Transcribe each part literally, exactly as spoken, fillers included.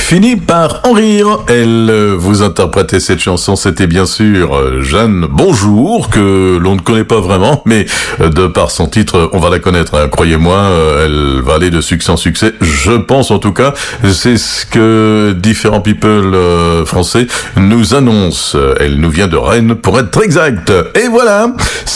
finit par en rire. Elle euh, vous interprétait cette chanson, c'était bien sûr euh, Jeanne Bonjour, que l'on ne connaît pas vraiment, mais euh, de par son titre, on va la connaître, hein. Croyez-moi, euh, elle va aller de succès en succès, je pense en tout cas. C'est ce que différents people euh, français nous annoncent. Elle nous vient de Rennes, pour être exact. Et voilà,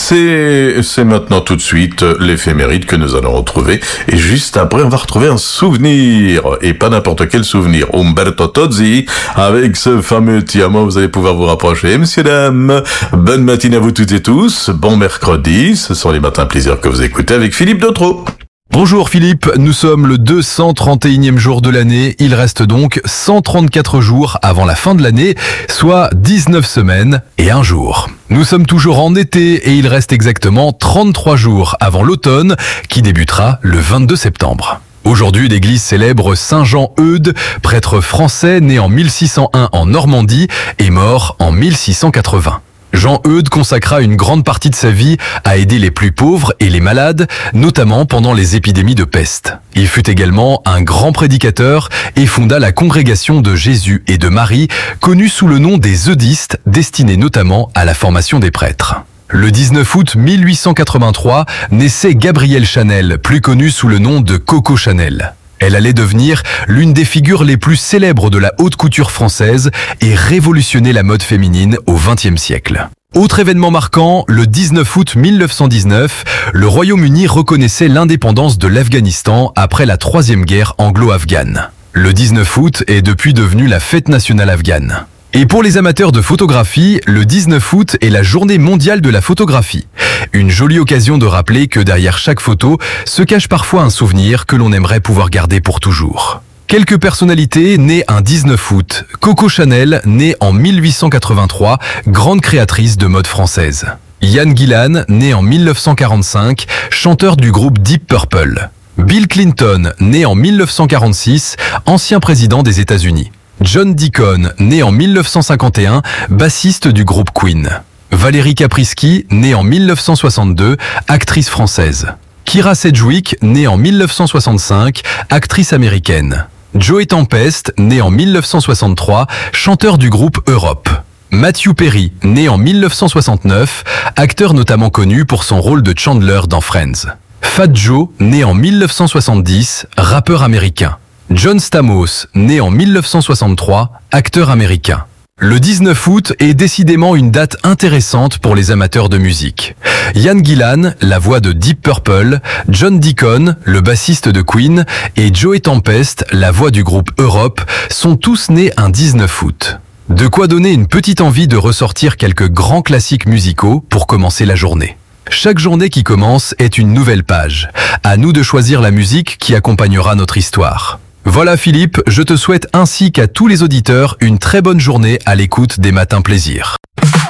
c'est c'est maintenant tout de suite l'éphéméride que nous allons retrouver. Et juste après, on va retrouver un souvenir, et pas n'importe quel souvenir. Umberto Tozzi, avec ce fameux Ti amo, vous allez pouvoir vous rapprocher. Messieurs, dames, bonne matinée à vous toutes et tous. Bon mercredi, ce sont les matins plaisir que vous écoutez avec Philippe Dautreau. Bonjour Philippe, nous sommes le deux cent trente et unième jour de l'année, il reste donc cent trente-quatre jours avant la fin de l'année, soit dix-neuf semaines et un jour. Nous sommes toujours en été et il reste exactement trente-trois jours avant l'automne qui débutera le vingt-deux septembre. Aujourd'hui, l'église célèbre Saint Jean Eudes, prêtre français né en mille six cent un en Normandie et mort en mille six cent quatre-vingts. Jean Eudes consacra une grande partie de sa vie à aider les plus pauvres et les malades, notamment pendant les épidémies de peste. Il fut également un grand prédicateur et fonda la congrégation de Jésus et de Marie, connue sous le nom des Eudistes, destinée notamment à la formation des prêtres. Le dix-neuf août mille huit cent quatre-vingt-trois naissait Gabrielle Chanel, plus connue sous le nom de Coco Chanel. Elle allait devenir l'une des figures les plus célèbres de la haute couture française et révolutionner la mode féminine au vingtième siècle. Autre événement marquant, le dix-neuf août mille neuf cent dix-neuf, le Royaume-Uni reconnaissait l'indépendance de l'Afghanistan après la troisième guerre anglo-afghane. Le dix-neuf août est depuis devenu la fête nationale afghane. Et pour les amateurs de photographie, le dix-neuf août est la journée mondiale de la photographie. Une jolie occasion de rappeler que derrière chaque photo se cache parfois un souvenir que l'on aimerait pouvoir garder pour toujours. Quelques personnalités nées un dix-neuf août. Coco Chanel, née en mille huit cent quatre-vingt-trois, grande créatrice de mode française. Ian Gillan, né en mille neuf cent quarante-cinq, chanteur du groupe Deep Purple. Bill Clinton, né en mille neuf cent quarante-six, ancien président des États-Unis. John Deacon, né en mille neuf cent cinquante et un, bassiste du groupe Queen. Valérie Caprisky, née en mille neuf cent soixante-deux, actrice française. Kira Sedgwick, née en mille neuf cent soixante-cinq, actrice américaine. Joey Tempest, né en mille neuf cent soixante-trois, chanteur du groupe Europe. Matthew Perry, né en mille neuf cent soixante-neuf, acteur notamment connu pour son rôle de Chandler dans Friends. Fat Joe, né en mille neuf cent soixante-dix, rappeur américain. John Stamos, né en mille neuf cent soixante-trois, acteur américain. Le dix-neuf août est décidément une date intéressante pour les amateurs de musique. Ian Gillan, la voix de Deep Purple, John Deacon, le bassiste de Queen, et Joey Tempest, la voix du groupe Europe, sont tous nés un dix-neuf août. De quoi donner une petite envie de ressortir quelques grands classiques musicaux pour commencer la journée. Chaque journée qui commence est une nouvelle page. À nous de choisir la musique qui accompagnera notre histoire. Voilà Philippe, je te souhaite ainsi qu'à tous les auditeurs une très bonne journée à l'écoute des Matins Plaisir.